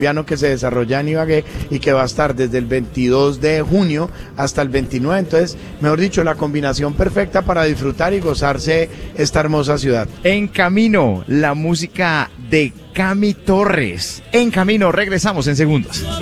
piano que se desarrolla en Ibagué y que va a estar desde el 22 de junio hasta el 29. Entonces, mejor dicho, la combinación perfecta para disfrutar y gozarse esta hermosa ciudad. En Camino, la música de Cami Torres. En Camino, regresamos en segundos.